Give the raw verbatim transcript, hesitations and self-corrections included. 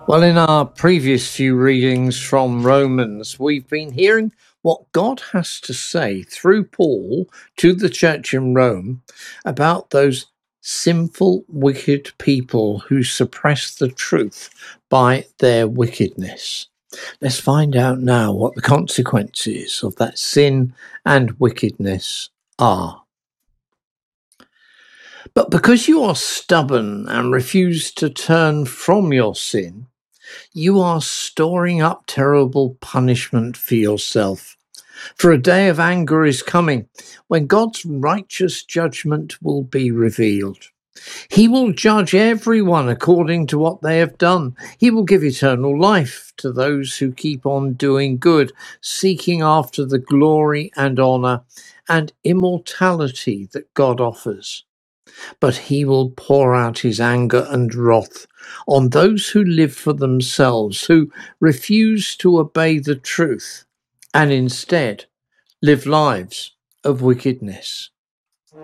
Well, in our previous few readings from Romans, we've been hearing what God has to say through Paul to the church in Rome about those sinful, wicked people who suppress the truth by their wickedness. Let's find out now what the consequences of that sin and wickedness are. But because you are stubborn and refuse to turn from your sin, you are storing up terrible punishment for yourself. For a day of anger is coming when God's righteous judgment will be revealed. He will judge everyone according to what they have done. He will give eternal life to those who keep on doing good, seeking after the glory and honor and immortality that God offers. But he will pour out his anger and wrath on those who live for themselves, who refuse to obey the truth and instead live lives of wickedness.